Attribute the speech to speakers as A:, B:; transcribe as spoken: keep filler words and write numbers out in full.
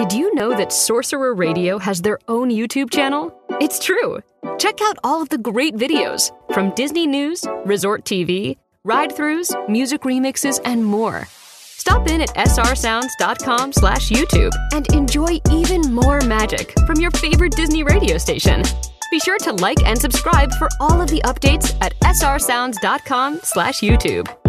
A: Did you know that Sorcerer Radio has their own YouTube channel? It's true. Check out all of the great videos from Disney News, Resort T V, ride-throughs, music remixes, and more. Stop in at srsounds.com slash YouTube and enjoy even more magic from your favorite Disney radio station. Be sure to like and subscribe for all of the updates at srsounds.com slash YouTube.